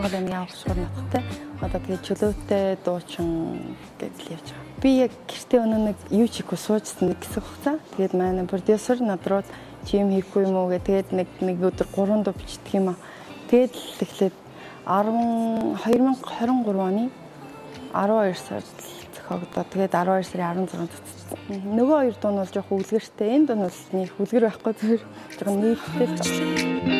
Гол юм явах шуурна надтай. Одоо тэгээд чөлөөтэй дуучин гэдэл явж байгаа. Би яг гэртээ өнөө нэг юу ч ихгүй суужсан нэг хэсэг хугацаа. Тэгээд манай продюсер над руу чи юм хийхгүй юм уу гэдэг. Тэгээд нэг өдөр 3 дуу бичдэг юм аа. Тэгээд л эхлээд 2023 оны 12 сард зохиогдоо. Тэгээд 12 сарын 16-нд цуцсан. Нөгөө хоёр дуу нь бол жоох үлгэртэй. Энэ дуу нь бол нэг үлгэр байхгүй зүгээр жоохон нийттэй.